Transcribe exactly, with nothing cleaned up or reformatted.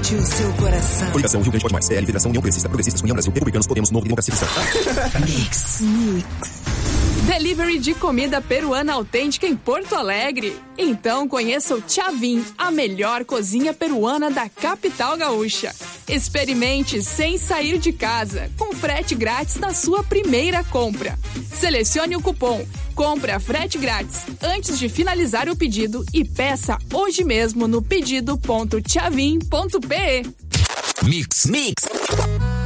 Escute o seu coração. Coligação Rio Grande Pode Mais. C L, Federação União Progressista, Progressistas, União Brasil, Republicanos, Podemos, Novo, Democracia Cristã. Mix. Mix. Delivery de comida peruana autêntica em Porto Alegre? Então conheça o Chavin, a melhor cozinha peruana da capital gaúcha. Experimente sem sair de casa, com frete grátis na sua primeira compra. Selecione o cupom Compra Frete Grátis antes de finalizar o pedido e peça hoje mesmo no pedido ponto chavin ponto pe. Mix. Mix.